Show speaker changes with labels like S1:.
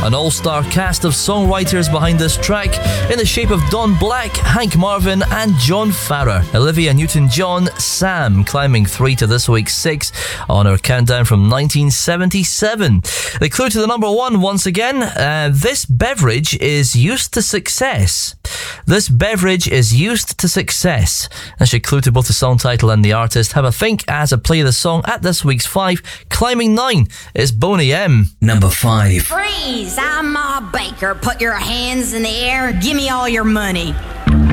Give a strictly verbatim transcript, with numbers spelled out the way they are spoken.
S1: An all-star cast of songwriters behind this track in the shape of Don Black, Hank Marvin and John Farrar. Olivia Newton-John, Sam, climbing three to this week's six on our countdown from nineteen seventy-seven. The clue to the number one once again, uh, this beverage is used to success. This beverage is used to success. That's your clue to both the song title and the artist. Have a think as I play the song at this week's five. Climbing nine is Boney M.
S2: Number five.
S3: Freeze! I'm Ma Baker. Put your hands in the air and give me all your money.